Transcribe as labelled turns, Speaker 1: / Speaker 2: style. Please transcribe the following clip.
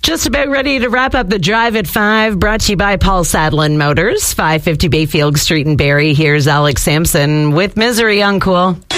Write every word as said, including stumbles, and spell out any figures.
Speaker 1: Just about ready to wrap up the Drive at five, brought to you by Paul Sadlin Motors, five fifty Bayfield Street in Barrie. Here's Alex Sampson with Misery Uncool.